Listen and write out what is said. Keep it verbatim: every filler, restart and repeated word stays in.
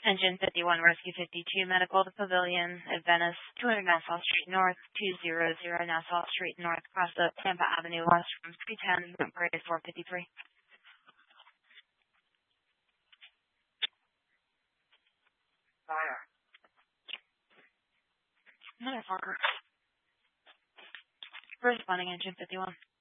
Engine fifty-one, Rescue fifty-two, Medical to Pavilion at Venice, two hundred Nassau Street North, two hundred Nassau Street North, across the Tampa Avenue West from three ten, Parade four fifty-three. Fire. Motherfucker. Responding Engine fifty-one.